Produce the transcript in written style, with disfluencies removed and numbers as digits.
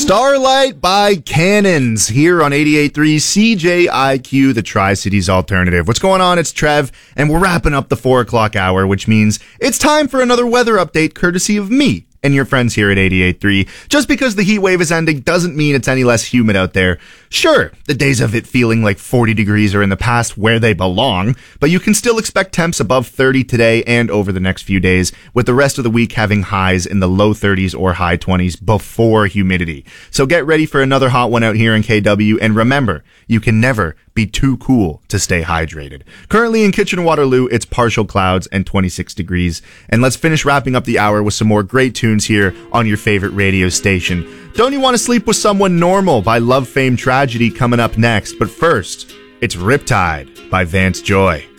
Starlight by Cannons here on 88.3 CJIQ, the Tri-Cities Alternative. What's going on? It's Trev, and we're wrapping up the 4 o'clock hour, which means it's time for another weather update courtesy of me and your friends here at 88.3. Just because the heat wave is ending doesn't mean it's any less humid out there. Sure, the days of it feeling like 40 degrees are in the past where they belong, but you can still expect temps above 30 today and over the next few days, with the rest of the week having highs in the low 30s or high 20s before humidity. So get ready for another hot one out here in KW, and remember, you can never be too cool to stay hydrated. Currently in Kitchener-Waterloo, it's partial clouds and 26 degrees. And let's finish wrapping up the hour with some more great tunes here on your favorite radio station. Don't You Want to Sleep with Someone Normal by Love Fame Tragedy coming up next. But first, it's Riptide by Vance Joy.